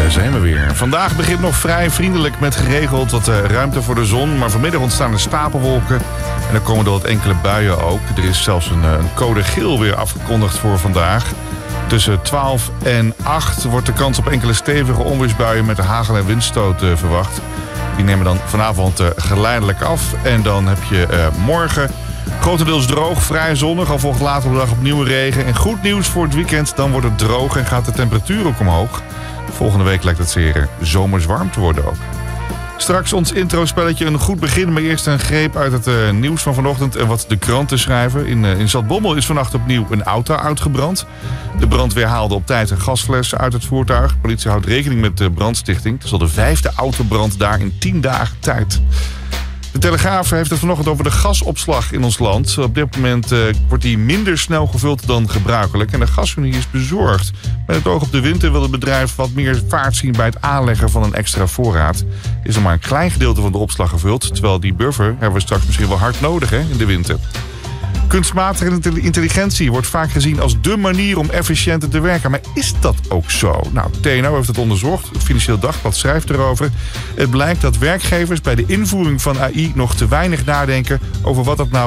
Daar zijn we weer. Vandaag begint nog vrij vriendelijk met geregeld wat ruimte voor de zon. Maar vanmiddag ontstaan er stapelwolken. En er komen er wat enkele buien ook. Er is zelfs een code geel weer afgekondigd voor vandaag. Tussen 12 en 8 wordt de kans op enkele stevige onweersbuien met hagel en windstoot verwacht. Die nemen dan vanavond geleidelijk af. En dan heb je morgen grotendeels droog, vrij zonnig. Al volgt later op de dag opnieuw regen. En goed nieuws voor het weekend. Dan wordt het droog en gaat de temperatuur ook omhoog. Volgende week lijkt het zeer zomers warm te worden ook. Straks ons introspelletje een goed begin. Maar eerst een greep uit het nieuws van vanochtend en wat de kranten schrijven. In Zaltbommel is vannacht opnieuw een auto uitgebrand. De brandweer haalde op tijd een gasfles uit het voertuig. De politie houdt rekening met de brandstichting. Het is al de 5e autobrand daar in 10 dagen tijd. De Telegraaf heeft het vanochtend over de gasopslag in ons land. Op dit moment wordt die minder snel gevuld dan gebruikelijk. En de gasunie is bezorgd. Met het oog op de winter wil het bedrijf wat meer vaart zien bij het aanleggen van een extra voorraad. Is er maar een klein gedeelte van de opslag gevuld. Terwijl die buffer hebben we straks misschien wel hard nodig in de winter. Kunstmatige intelligentie wordt vaak gezien als dé manier om efficiënter te werken. Maar is dat ook zo? Nou, TNO heeft het onderzocht. Het Financieel Dagblad schrijft erover. Het blijkt dat werkgevers bij de invoering van AI nog te weinig nadenken over wat dat nou